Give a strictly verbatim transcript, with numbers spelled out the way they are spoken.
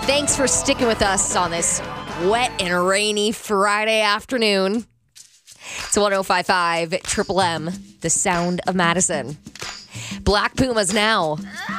Thanks for sticking with us on this wet and rainy Friday afternoon. It's one oh five point five Triple M, the sound of Madison. Black Pumas now.